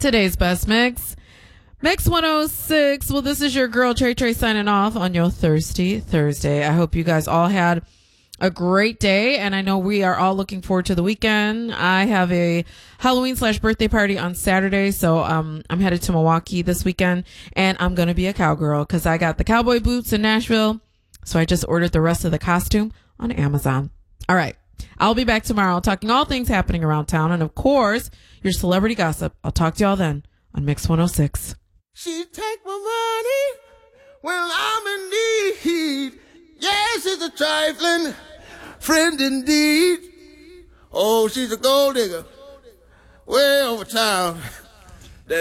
Today's best mix. Mix 106. Well, this is your girl Trey Trey signing off on your Thirsty Thursday. I hope you guys all had a great day, and I know we are all looking forward to the weekend. I have a Halloween/birthday party on Saturday, so I'm headed to Milwaukee this weekend, and I'm gonna be a cowgirl because I got the cowboy boots in Nashville, so I just ordered the rest of the costume on Amazon. All right, I'll be back tomorrow talking all things happening around town, and of course your celebrity gossip. I'll talk to y'all then on Mix 106. She take my money when I'm in need. Yes, she's a trifling friend indeed. Oh, she's a gold digger way over town.